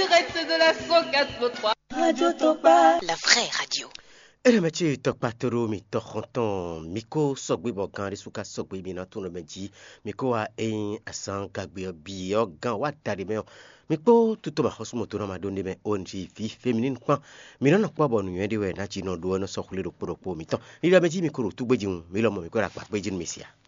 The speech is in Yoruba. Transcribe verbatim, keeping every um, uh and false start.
direct de la cent quatre virgule trois. Radio Topa. La vraie radio. Elemeti tokpatoro mi tokhonton miko sogbe bogan risuka sogbe mi na tuno meji miko a ein asan gagbe bi ogan wa dare me miko tuto ma hosumo to na ma donde me onji fi féminine kwa mi na kwa bonu yende we na ji no do no sokule ro poropo mi to ni la meji miko ro tugbeji mi lo mo mi ko ra pa gbeji mi sia.